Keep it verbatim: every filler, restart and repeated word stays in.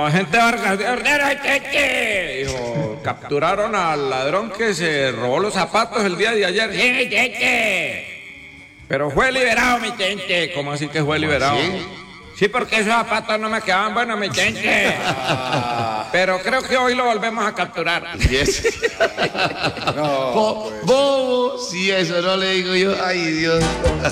agente Vargas de Ordero, cheche. Dijo, capturaron al ladrón que se robó los zapatos el día de ayer. Sí, cheche. Pero fue liberado, mi cheche. ¿Cómo así que fue liberado? ¿Sí? Sí, porque esos zapatos no me quedaban buenos, mi cheche. Pero creo que hoy lo volvemos a capturar. Yes. No, Bo- bobo, si eso no le digo yo, ay Dios.